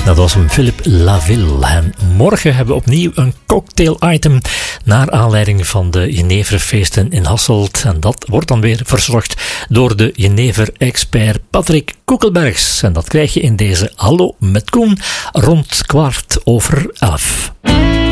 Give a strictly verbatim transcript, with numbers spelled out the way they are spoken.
Dat was een Philip Laville. En morgen hebben we opnieuw een cocktail-item naar aanleiding van de Jeneverfeesten in Hasselt. En dat wordt dan weer verzorgd door de Jenever-expert Patrick Koekelbergs. En dat krijg je in deze Hallo met Koen rond kwart over elf.